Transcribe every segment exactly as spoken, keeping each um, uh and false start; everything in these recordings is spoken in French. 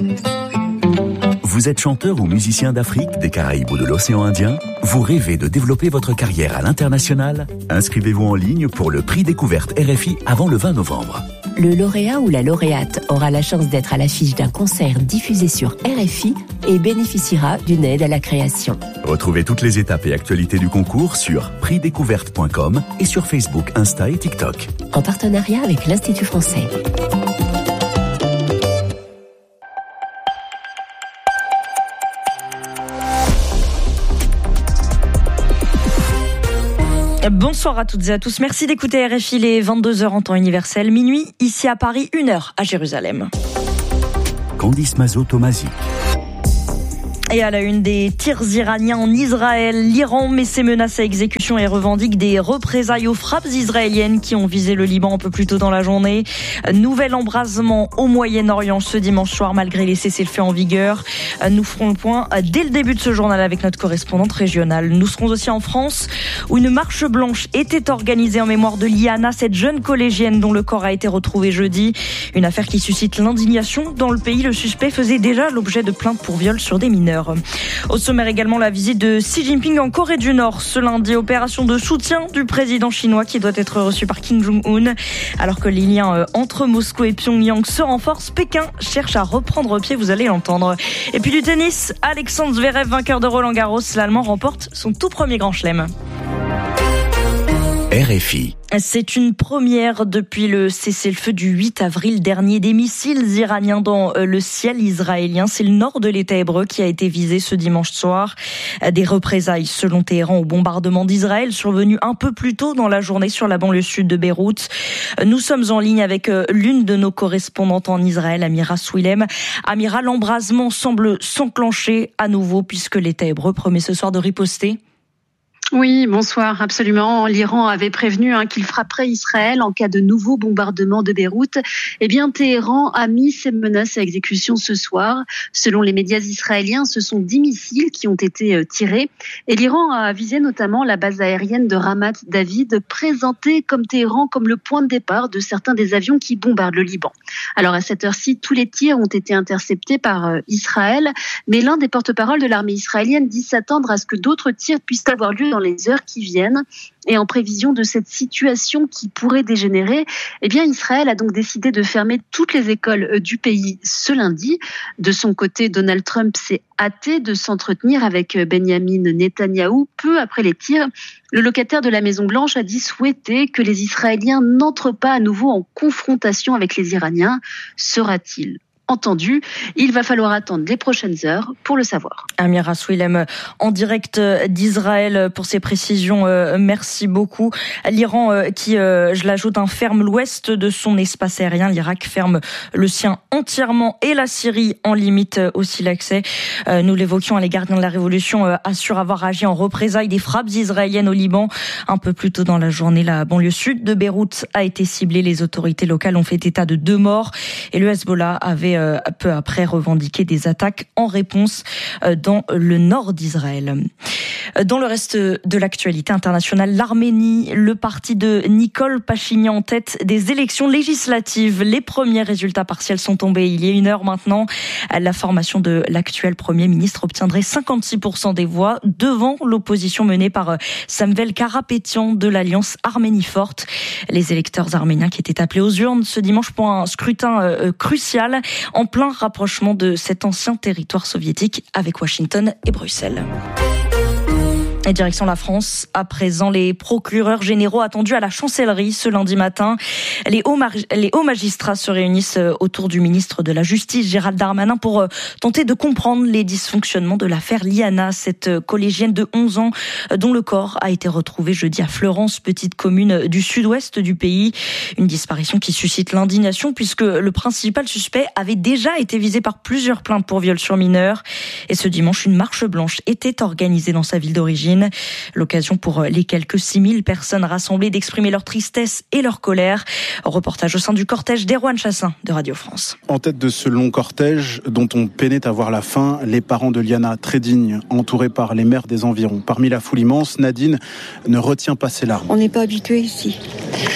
Vous êtes chanteur ou musicien d'Afrique, des Caraïbes ou de l'océan Indien ? Vous rêvez de développer votre carrière à l'international ? Inscrivez-vous en ligne pour le prix découverte R F I avant le vingt novembre. Le lauréat ou la lauréate aura la chance d'être à l'affiche d'un concert diffusé sur R F I et bénéficiera d'une aide à la création. Retrouvez toutes les étapes et actualités du concours sur prix découverte point com et sur Facebook, Insta et TikTok. En partenariat avec l'Institut français. Bonsoir à toutes et à tous. Merci d'écouter R F I, les vingt-deux heures en temps universel. Minuit, ici à Paris, une heure à Jérusalem. Candice Mazot-Tomazi. Et à la une, des tirs iraniens en Israël, l'Iran met ses menaces à exécution et revendique des représailles aux frappes israéliennes qui ont visé le Liban un peu plus tôt dans la journée. Nouvel embrasement au Moyen-Orient ce dimanche soir malgré les cessez-le-feu en vigueur. Nous ferons le point dès le début de ce journal avec notre correspondante régionale. Nous serons aussi en France où une marche blanche était organisée en mémoire de Liana, cette jeune collégienne dont le corps a été retrouvé jeudi. Une affaire qui suscite l'indignation dans le pays. Le suspect faisait déjà l'objet de plaintes pour viol sur des mineurs. Au sommaire également, la visite de Xi Jinping en Corée du Nord ce lundi, opération de soutien du président chinois qui doit être reçu par Kim Jong-un. Alors que les liens entre Moscou et Pyongyang se renforcent, Pékin cherche à reprendre pied, vous allez l'entendre. Et puis du tennis, Alexandre Zverev, vainqueur de Roland Garros, l'Allemand remporte son tout premier grand chelem. R F I. C'est une première depuis le cessez-le-feu du huit avril dernier. Des missiles iraniens dans le ciel israélien. C'est le nord de l'État hébreu qui a été visé ce dimanche soir. Des représailles, selon Téhéran, au bombardement d'Israël survenu un peu plus tôt dans la journée sur la banlieue sud de Beyrouth. Nous sommes en ligne avec l'une de nos correspondantes en Israël, Amira Swilem. Amira, l'embrasement semble s'enclencher à nouveau puisque l'État hébreu promet ce soir de riposter. Oui, bonsoir, absolument. L'Iran avait prévenu hein, qu'il frapperait Israël en cas de nouveau bombardement de Beyrouth. Eh bien, Téhéran a mis ses menaces à exécution ce soir. Selon les médias israéliens, ce sont dix missiles qui ont été tirés. Et l'Iran a visé notamment la base aérienne de Ramat David, présentée comme Téhéran comme le point de départ de certains des avions qui bombardent le Liban. Alors à cette heure-ci, tous les tirs ont été interceptés par Israël, mais l'un des porte-paroles de l'armée israélienne dit s'attendre à ce que d'autres tirs puissent avoir lieu dans les heures qui viennent. Et en prévision de cette situation qui pourrait dégénérer, eh bien Israël a donc décidé de fermer toutes les écoles du pays ce lundi. De son côté, Donald Trump s'est hâté de s'entretenir avec Benyamin Netanyahou peu après les tirs. Le locataire de la Maison-Blanche a dit souhaiter que les Israéliens n'entrent pas à nouveau en confrontation avec les Iraniens. Sera-t-il entendu? Il va falloir attendre les prochaines heures pour le savoir. Amira Swilem en direct d'Israël pour ces précisions. Merci beaucoup. L'Iran qui, je l'ajoute, ferme l'ouest de son espace aérien. L'Irak ferme le sien entièrement et la Syrie en limite aussi l'accès. Nous l'évoquions, les gardiens de la Révolution assurent avoir agi en représailles des frappes israéliennes au Liban. Un peu plus tôt dans la journée, la banlieue sud de Beyrouth a été ciblée. Les autorités locales ont fait état de deux morts et le Hezbollah avait peu après revendiqué des attaques en réponse dans le nord d'Israël. Dans le reste de l'actualité internationale, l'Arménie, le parti de Nicole Pachinian en tête des élections législatives. Les premiers résultats partiels sont tombés il y a une heure maintenant. La formation de l'actuel Premier ministre obtiendrait cinquante-six pour cent des voix devant l'opposition menée par Samvel Karapetyan de l'Alliance Arménie Forte. Les électeurs arméniens qui étaient appelés aux urnes ce dimanche pour un scrutin crucial en plein rapprochement de cet ancien territoire soviétique avec Washington et Bruxelles. Et direction la France, à présent, les procureurs généraux attendus à la chancellerie ce lundi matin. Les hauts, mar- les hauts magistrats se réunissent autour du ministre de la Justice, Gérald Darmanin, pour tenter de comprendre les dysfonctionnements de l'affaire Liana, cette collégienne de onze ans dont le corps a été retrouvé jeudi à Fleurance, petite commune du sud-ouest du pays. Une disparition qui suscite l'indignation puisque le principal suspect avait déjà été visé par plusieurs plaintes pour viol sur mineurs. Et ce dimanche, une marche blanche était organisée dans sa ville d'origine. L'occasion pour les quelques six mille personnes rassemblées d'exprimer leur tristesse et leur colère. Reportage au sein du cortège d'Erwan Chassin de Radio France. En tête de ce long cortège dont on peinait à voir la fin, les parents de Liana, très dignes, entourés par les maires des environs. Parmi la foule immense, Nadine ne retient pas ses larmes. On n'est pas habitué ici.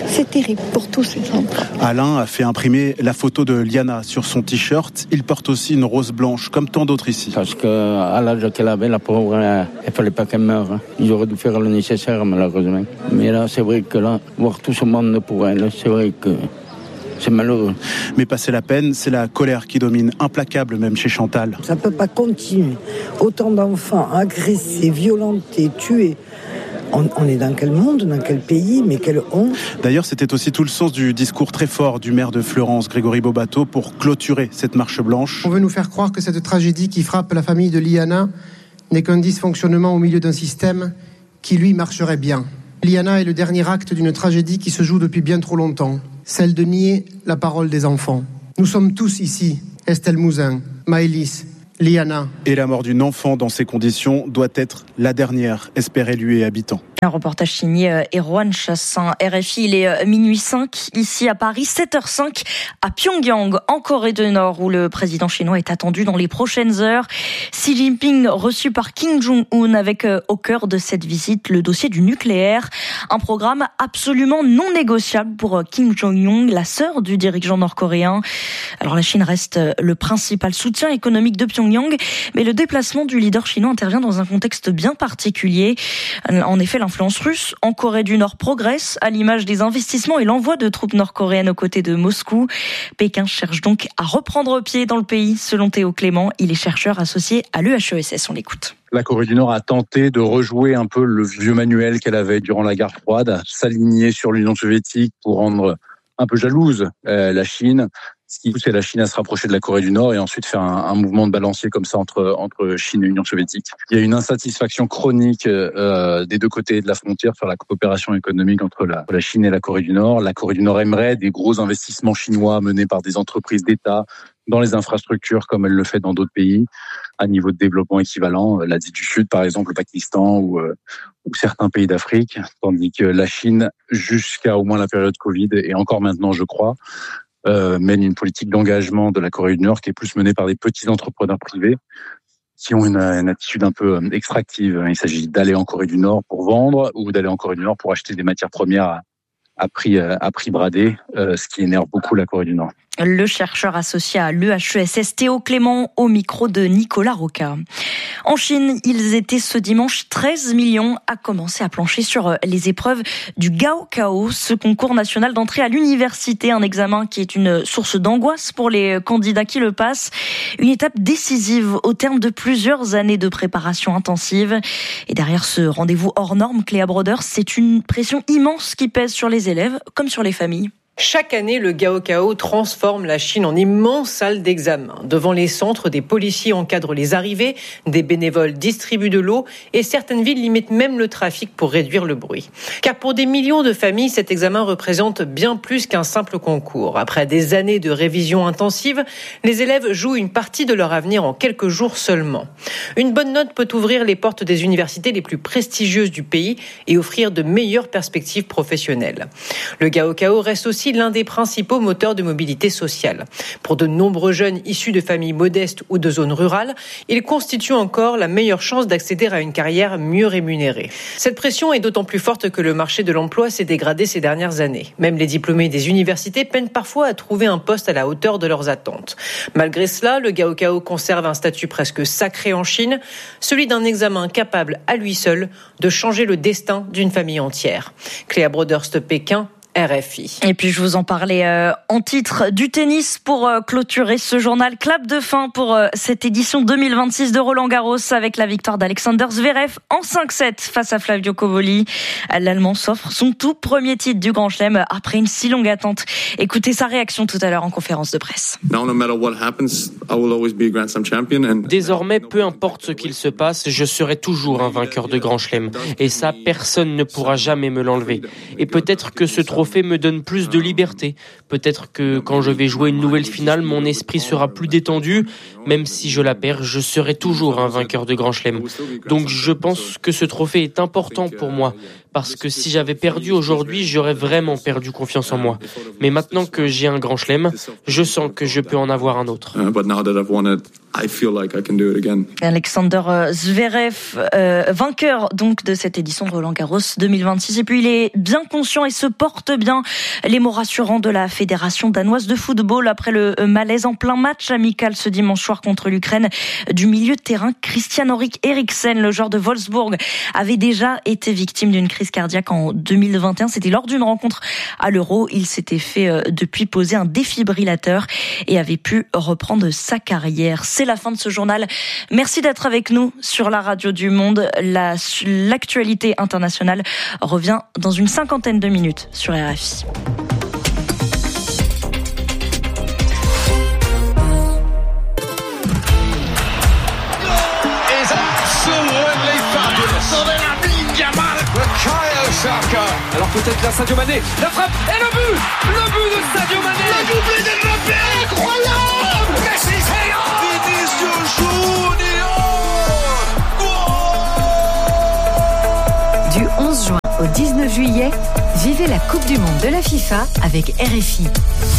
C'est terrible pour tous ces enfants. Alain a fait imprimer la photo de Liana sur son t-shirt. Il porte aussi une rose blanche, comme tant d'autres ici. Parce qu'à l'âge qu'elle avait, la pauvre, il ne fallait pas qu'elle meure. Hein. Ils auraient dû faire le nécessaire, malheureusement. Mais là, c'est vrai que là, voir tout ce monde pour elle, c'est vrai que c'est malheureux. Mais passer la peine, c'est la colère qui domine, implacable même chez Chantal. Ça ne peut pas continuer. Autant d'enfants agressés, violentés, tués. On, on est dans quel monde, dans quel pays, mais quelle honte. D'ailleurs, c'était aussi tout le sens du discours très fort du maire de Fleurance, Grégory Bobato, pour clôturer cette marche blanche. On veut nous faire croire que cette tragédie qui frappe la famille de Liana n'est qu'un dysfonctionnement au milieu d'un système qui, lui, marcherait bien. Liana est le dernier acte d'une tragédie qui se joue depuis bien trop longtemps, celle de nier la parole des enfants. Nous sommes tous ici, Estelle Mouzin, Maëlys, Liana. Et la mort d'une enfant dans ces conditions doit être la dernière, espèrent élus et habitants. Un reportage signé Erwan Chassin. R F I, il est minuit cinq ici à Paris, sept heures cinq à Pyongyang, en Corée du Nord, où le président chinois est attendu dans les prochaines heures. Xi Jinping reçu par Kim Jong-un avec au cœur de cette visite le dossier du nucléaire. Un programme absolument non négociable pour Kim Jong-un, la sœur du dirigeant nord-coréen. Alors la Chine reste le principal soutien économique de Pyongyang, mais le déplacement du leader chinois intervient dans un contexte bien particulier. En effet, l'influence russe en Corée du Nord progresse à l'image des investissements et l'envoi de troupes nord-coréennes aux côtés de Moscou. Pékin cherche donc à reprendre pied dans le pays. Selon Théo Clément, il est chercheur associé à l'E H E S S. On l'écoute. La Corée du Nord a tenté de rejouer un peu le vieux manuel qu'elle avait durant la guerre froide, s'aligner sur l'Union soviétique pour rendre un peu jalouse euh, la Chine. Ce qui poussait la Chine à se rapprocher de la Corée du Nord et ensuite faire un, un mouvement de balancier comme ça entre entre Chine et Union soviétique. Il y a une insatisfaction chronique euh, des deux côtés de la frontière sur la coopération économique entre la, la Chine et la Corée du Nord. La Corée du Nord aimerait des gros investissements chinois menés par des entreprises d'État dans les infrastructures comme elle le fait dans d'autres pays à niveau de développement équivalent, l'Asie du Sud par exemple, le Pakistan ou, euh, ou certains pays d'Afrique, tandis que la Chine, jusqu'à au moins la période Covid et encore maintenant je crois, Euh, mène une politique d'engagement de la Corée du Nord qui est plus menée par des petits entrepreneurs privés qui ont une, une attitude un peu extractive. Il s'agit d'aller en Corée du Nord pour vendre ou d'aller en Corée du Nord pour acheter des matières premières à, à prix à prix bradé, euh, ce qui énerve beaucoup la Corée du Nord. Le chercheur associé à l'E H E S S, Théo Clément, au micro de Nicolas Roca. En Chine, ils étaient ce dimanche treize millions à commencer à plancher sur les épreuves du Gaokao, ce concours national d'entrée à l'université, un examen qui est une source d'angoisse pour les candidats qui le passent. Une étape décisive au terme de plusieurs années de préparation intensive. Et derrière ce rendez-vous hors norme, Cléa Brodeur, c'est une pression immense qui pèse sur les élèves comme sur les familles. Chaque année, le Gaokao transforme la Chine en immense salle d'examen. Devant les centres, des policiers encadrent les arrivées, des bénévoles distribuent de l'eau et certaines villes limitent même le trafic pour réduire le bruit. Car pour des millions de familles, cet examen représente bien plus qu'un simple concours. Après des années de révision intensive, les élèves jouent une partie de leur avenir en quelques jours seulement. Une bonne note peut ouvrir les portes des universités les plus prestigieuses du pays et offrir de meilleures perspectives professionnelles. Le Gaokao reste aussi l'un des principaux moteurs de mobilité sociale. Pour de nombreux jeunes issus de familles modestes ou de zones rurales, il constitue encore la meilleure chance d'accéder à une carrière mieux rémunérée. Cette pression est d'autant plus forte que le marché de l'emploi s'est dégradé ces dernières années. Même les diplômés des universités peinent parfois à trouver un poste à la hauteur de leurs attentes. Malgré cela, le Gaokao conserve un statut presque sacré en Chine, celui d'un examen capable à lui seul de changer le destin d'une famille entière. Cléa Broderst, Pékin, R F I. Et puis je vous en parlais euh, en titre du tennis pour euh, clôturer ce journal. Clap de fin pour euh, cette édition deux mille vingt-six de Roland-Garros avec la victoire d'Alexander Zverev en cinq sept face à Flavio Cobolli. L'Allemand s'offre son tout premier titre du Grand Chelem après une si longue attente. Écoutez sa réaction tout à l'heure en conférence de presse. Désormais, peu importe ce qu'il se passe, je serai toujours un vainqueur de Grand Chelem. Et ça, personne ne pourra jamais me l'enlever. Et peut-être que ce trophée me donne plus de liberté. Peut-être que quand je vais jouer une nouvelle finale, mon esprit sera plus détendu. Même si je la perds, je serai toujours un vainqueur de Grand Chelem. Donc je pense que ce trophée est important pour moi. parce que si j'avais perdu aujourd'hui, j'aurais vraiment perdu confiance en moi. Mais maintenant que j'ai un grand chelem, je sens que je peux en avoir un autre. I feel like I can do it again. Alexander Zverev, euh, vainqueur donc de cette édition de Roland-Garros deux mille vingt-six. Et puis il est bien conscient et se porte bien. Les mots rassurants de la Fédération danoise de football après le malaise en plein match amical ce dimanche soir contre l'Ukraine du milieu de terrain Christian Eriksen, le joueur de Wolfsburg, avait déjà été victime d'une crise cardiaque en deux mille vingt et un. C'était lors d'une rencontre à l'Euro. Il s'était fait euh, depuis poser un défibrillateur et avait pu reprendre sa carrière. C'est la fin de ce journal. Merci d'être avec nous sur la radio du Monde. La, l'actualité internationale revient dans une cinquantaine de minutes sur R F I. Alors peut-être la Sadio Mané, la frappe et le but, le but de Sadio Mané, le doublé d'Mbappé, incroyable, Messi, Vinicius Junior. Du onze juin au dix-neuf juillet, vivez la Coupe du Monde de la FIFA avec R F I.